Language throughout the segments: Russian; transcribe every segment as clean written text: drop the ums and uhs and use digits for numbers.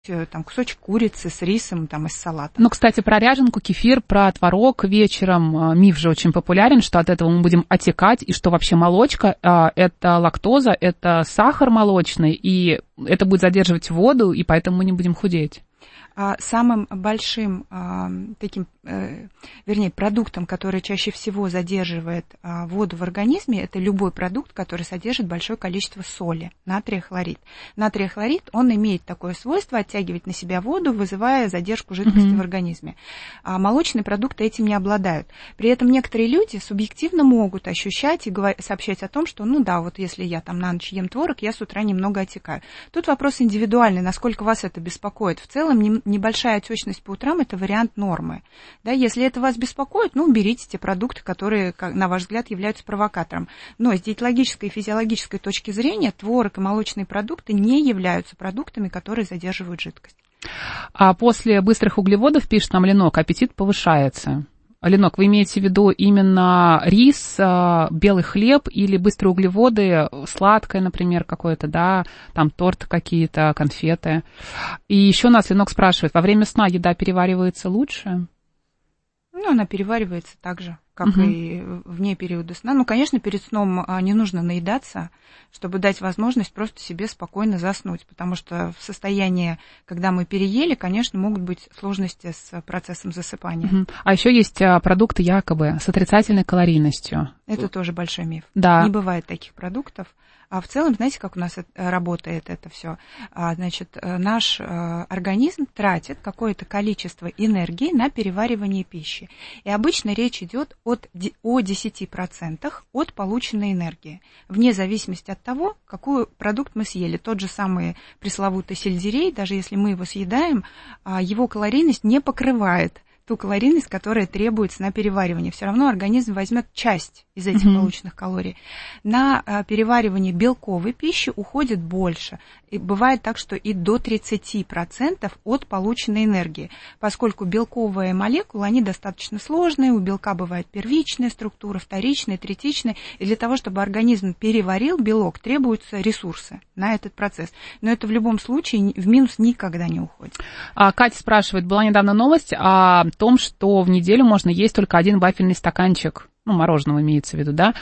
там кусочек курицы с рисом там из салата. Ну, кстати, про ряженку, кефир, про творог вечером миф же очень популярен, что от этого мы будем отекать, и что вообще молочка это лактоза, это сахар молочный, и это будет задерживать воду, и поэтому мы не будем худеть. Самым большим таким, продуктом, который чаще всего задерживает воду в организме, это любой продукт, который содержит большое количество соли, натрия хлорид. Натрия хлорид, он имеет такое свойство оттягивать на себя воду, вызывая задержку жидкости в организме. А молочные продукты этим не обладают. При этом некоторые люди субъективно могут ощущать и сообщать о том, что, вот если я там на ночь ем творог, я с утра немного отекаю. Тут вопрос индивидуальный, насколько вас это беспокоит. В целом, небольшая отечность по утрам – это вариант нормы. Да, если это вас беспокоит, берите те продукты, которые, на ваш взгляд, являются провокатором. Но с диетологической и физиологической точки зрения творог и молочные продукты не являются продуктами, которые задерживают жидкость. А после быстрых углеводов, пишет нам Ленок, аппетит повышается. Ленок, вы имеете в виду именно рис, белый хлеб или быстрые углеводы, сладкое, например, какое-то, да, там торты какие-то, конфеты. И еще нас Ленок спрашивает, во время сна еда переваривается лучше? Она переваривается так же, как и вне периода сна. Конечно, перед сном не нужно наедаться, чтобы дать возможность просто себе спокойно заснуть, потому что в состоянии, когда мы переели, конечно, могут быть сложности с процессом засыпания. А еще есть продукты якобы с отрицательной калорийностью. Это тоже большой миф. Да. Не бывает таких продуктов. А в целом, знаете, как у нас работает это все? Наш организм тратит какое-то количество энергии на переваривание пищи. И обычно речь идет о 10% от полученной энергии, вне зависимости от того, какой продукт мы съели. Тот же самый пресловутый сельдерей, даже если мы его съедаем, его калорийность не покрывает ту калорийность, которая требуется на переваривание. Все равно организм возьмет часть из этих полученных калорий. На переваривание белковой пищи уходит больше. И бывает так, что и до 30% от полученной энергии, поскольку белковые молекулы, они достаточно сложные, у белка бывает первичная структура, вторичная, третичная, и для того, чтобы организм переварил белок, требуются ресурсы на этот процесс. Но это в любом случае в минус никогда не уходит. Катя спрашивает, была недавно новость о том, что в неделю можно есть только один вафельный стаканчик. Мороженого имеется в виду, да.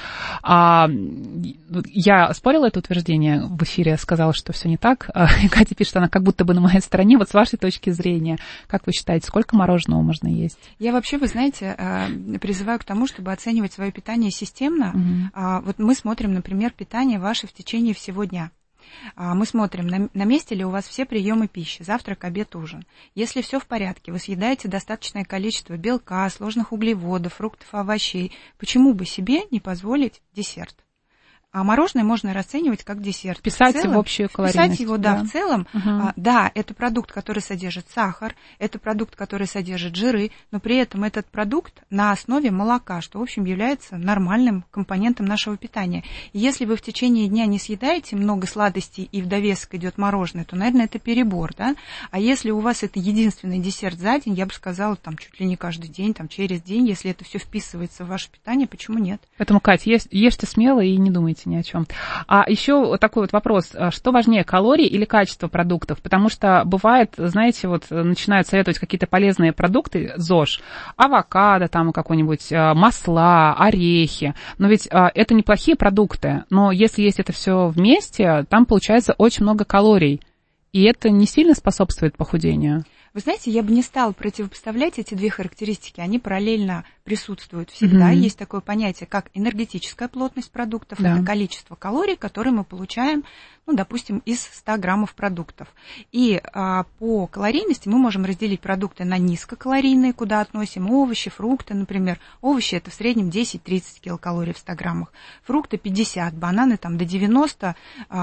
Я спорила это утверждение в эфире, сказала, что все не так. Катя пишет, она как будто бы на моей стороне. Вот с вашей точки зрения, как вы считаете, сколько мороженого можно есть? Я вообще, вы знаете, призываю к тому, чтобы оценивать свое питание системно. Вот мы смотрим, например, питание ваше в течение всего дня. Мы смотрим, на месте ли у вас все приемы пищи, завтрак, обед, ужин. Если все в порядке, вы съедаете достаточное количество белка, сложных углеводов, фруктов, овощей, почему бы себе не позволить десерт? А мороженое можно расценивать как десерт. Писать в общую калорийность. Писать его, в целом. Да, это продукт, который содержит сахар, это продукт, который содержит жиры, но при этом этот продукт на основе молока, что, в общем, является нормальным компонентом нашего питания. И если вы в течение дня не съедаете много сладостей и в довесок идет мороженое, то, наверное, это перебор, да? А если у вас это единственный десерт за день, я бы сказала, чуть ли не каждый день, через день, если это все вписывается в ваше питание, почему нет? Поэтому, Катя, ешьте смело и не думайте ни о чем. А еще такой вот вопрос, что важнее, калории или качество продуктов? Потому что бывает, знаете, начинают советовать какие-то полезные продукты, ЗОЖ, авокадо, какой-нибудь, масла, орехи, но ведь это неплохие продукты, но если есть это все вместе, там получается очень много калорий, и это не сильно способствует похудению. Вы знаете, я бы не стала противопоставлять эти две характеристики, они параллельно присутствуют всегда. Есть такое понятие, как энергетическая плотность продуктов, это количество калорий, которые мы получаем, допустим, из 100 граммов продуктов. И по калорийности мы можем разделить продукты на низкокалорийные, куда относим овощи, фрукты, например. Овощи это в среднем 10-30 килокалорий в 100 граммах, фрукты 50, бананы до 90,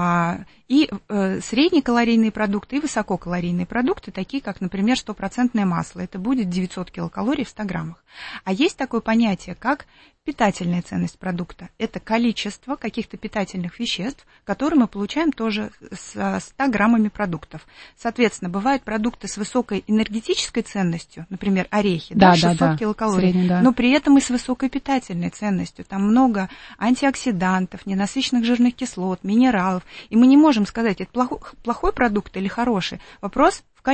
и среднекалорийные продукты, и высококалорийные продукты, такие как, например, 100% масло. Это будет 900 килокалорий в 100 граммах. А есть такое понятие, как питательная ценность продукта. Это количество каких-то питательных веществ, которые мы получаем тоже с 100 граммами продуктов. Соответственно, бывают продукты с высокой энергетической ценностью, например, орехи, 600 килокалорий, средний, но при этом и с высокой питательной ценностью. Там много антиоксидантов, ненасыщенных жирных кислот, минералов. И мы не можем сказать, это плохой продукт или хороший. Вопрос